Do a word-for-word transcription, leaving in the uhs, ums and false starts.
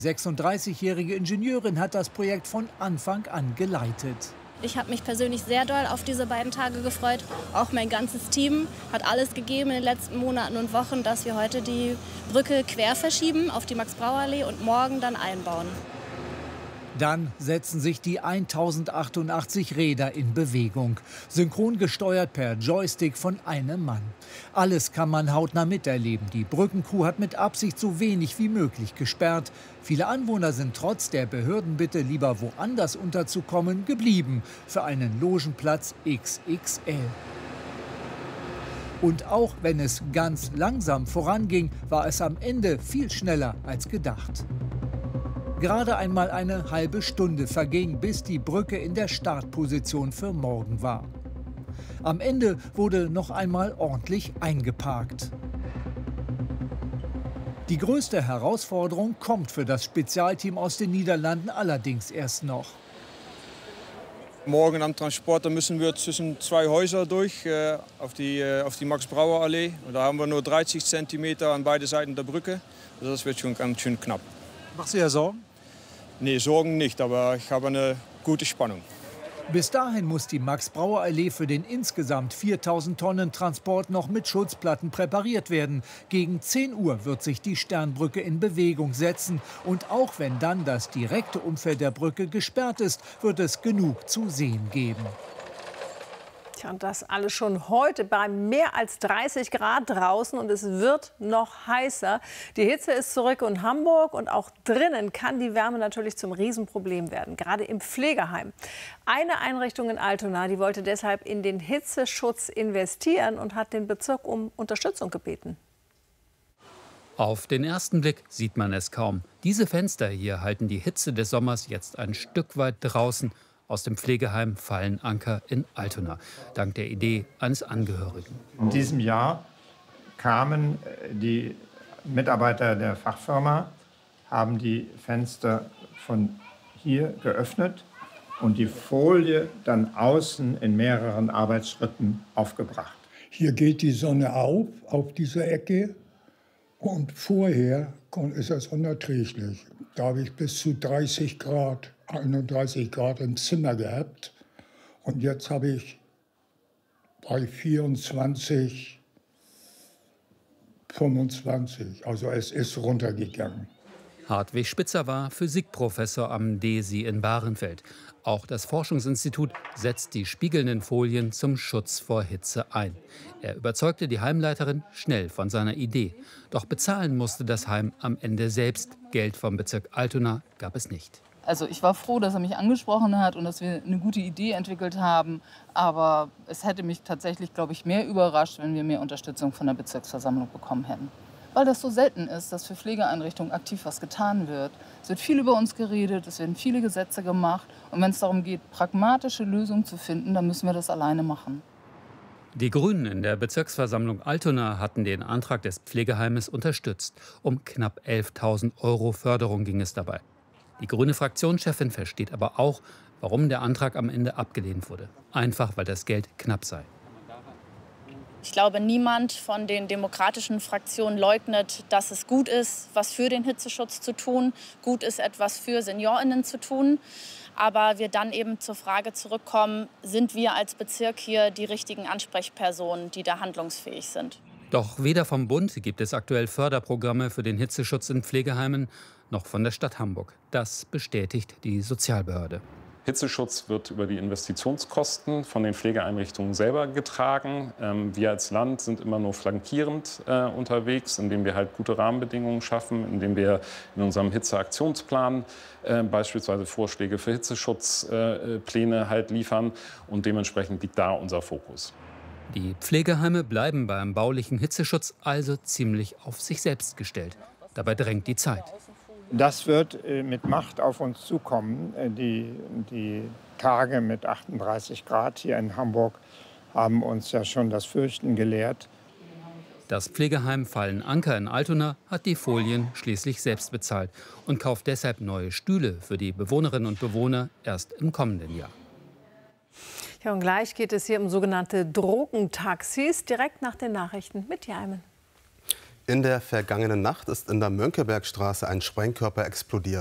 sechsunddreißigjährige Ingenieurin hat das Projekt von Anfang an geleitet. Ich habe mich persönlich sehr doll auf diese beiden Tage gefreut. Auch mein ganzes Team hat alles gegeben in den letzten Monaten und Wochen, dass wir heute die Brücke quer verschieben auf die Max-Brauer-Allee und morgen dann einbauen. Dann setzen sich die tausendachthundertachtzig Räder in Bewegung, synchron gesteuert per Joystick von einem Mann. Alles kann man hautnah miterleben. Die Brückencrew hat mit Absicht so wenig wie möglich gesperrt. Viele Anwohner sind trotz der Behördenbitte, lieber woanders unterzukommen, geblieben für einen Logenplatz X X L. Und auch wenn es ganz langsam voranging, war es am Ende viel schneller als gedacht. Gerade einmal eine halbe Stunde verging, bis die Brücke in der Startposition für morgen war. Am Ende wurde noch einmal ordentlich eingeparkt. Die größte Herausforderung kommt für das Spezialteam aus den Niederlanden allerdings erst noch. Morgen am Transporter müssen wir zwischen zwei Häusern durch, äh, auf die, äh, auf die Max-Brauer-Allee. Und da haben wir nur dreißig Zentimeter an beide Seiten der Brücke. Also das wird schon ganz schön knapp. Machst du dir Sorgen? Nee, Sorgen nicht, aber ich habe eine gute Spannung. Bis dahin muss die Max-Brauer-Allee für den insgesamt viertausend Tonnen Transport noch mit Schutzplatten präpariert werden. Gegen zehn Uhr wird sich die Sternbrücke in Bewegung setzen. Und auch wenn dann das direkte Umfeld der Brücke gesperrt ist, wird es genug zu sehen geben. Tja, und das alles schon heute bei mehr als dreißig Grad draußen und es wird noch heißer. Die Hitze ist zurück in Hamburg und auch drinnen kann die Wärme natürlich zum Riesenproblem werden, gerade im Pflegeheim. Eine Einrichtung in Altona, die wollte deshalb in den Hitzeschutz investieren und hat den Bezirk um Unterstützung gebeten. Auf den ersten Blick sieht man es kaum. Diese Fenster hier halten die Hitze des Sommers jetzt ein Stück weit draußen. Aus dem Pflegeheim Fallen Anker in Altona, dank der Idee eines Angehörigen. In diesem Jahr kamen die Mitarbeiter der Fachfirma, haben die Fenster von hier geöffnet und die Folie dann außen in mehreren Arbeitsschritten aufgebracht. Hier geht die Sonne auf, auf dieser Ecke, und vorher ist es unerträglich. Da habe ich bis zu dreißig Grad, einunddreißig Grad im Zimmer gehabt. Und jetzt habe ich bei vierundzwanzig, fünfundzwanzig. Also es ist runtergegangen. Hartwig Spitzer war Physikprofessor am D E S I in Bahrenfeld. Auch das Forschungsinstitut setzt die spiegelnden Folien zum Schutz vor Hitze ein. Er überzeugte die Heimleiterin schnell von seiner Idee. Doch bezahlen musste das Heim am Ende selbst. Geld vom Bezirk Altona gab es nicht. Also ich war froh, dass er mich angesprochen hat und dass wir eine gute Idee entwickelt haben. Aber es hätte mich tatsächlich, glaube ich, mehr überrascht, wenn wir mehr Unterstützung von der Bezirksversammlung bekommen hätten. Weil das so selten ist, dass für Pflegeeinrichtungen aktiv was getan wird. Es wird viel über uns geredet, es werden viele Gesetze gemacht. Und wenn es darum geht, pragmatische Lösungen zu finden, dann müssen wir das alleine machen. Die Grünen in der Bezirksversammlung Altona hatten den Antrag des Pflegeheimes unterstützt. Um knapp elftausend Euro Förderung ging es dabei. Die grüne Fraktionschefin versteht aber auch, warum der Antrag am Ende abgelehnt wurde. Einfach, weil das Geld knapp sei. Ich glaube, niemand von den demokratischen Fraktionen leugnet, dass es gut ist, was für den Hitzeschutz zu tun, gut ist, etwas für SeniorInnen zu tun. Aber wir dann eben zur Frage zurückkommen, sind wir als Bezirk hier die richtigen Ansprechpersonen, die da handlungsfähig sind? Doch weder vom Bund gibt es aktuell Förderprogramme für den Hitzeschutz in Pflegeheimen, noch von der Stadt Hamburg. Das bestätigt die Sozialbehörde. Hitzeschutz wird über die Investitionskosten von den Pflegeeinrichtungen selber getragen. Wir als Land sind immer nur flankierend äh, unterwegs, indem wir halt gute Rahmenbedingungen schaffen, indem wir in unserem Hitzeaktionsplan äh, beispielsweise Vorschläge für Hitzeschutzpläne äh, halt liefern. Und dementsprechend liegt da unser Fokus. Die Pflegeheime bleiben beim baulichen Hitzeschutz also ziemlich auf sich selbst gestellt. Dabei drängt die Zeit. Das wird mit Macht auf uns zukommen. Die, die Tage mit achtunddreißig Grad hier in Hamburg haben uns ja schon das Fürchten gelehrt. Das Pflegeheim Fallen Anker in Altona hat die Folien schließlich selbst bezahlt und kauft deshalb neue Stühle für die Bewohnerinnen und Bewohner erst im kommenden Jahr. Ja, und gleich geht es hier um sogenannte Drogentaxis, direkt nach den Nachrichten mit Jaimen. In der vergangenen Nacht ist in der Mönckebergstraße ein Sprengkörper explodiert.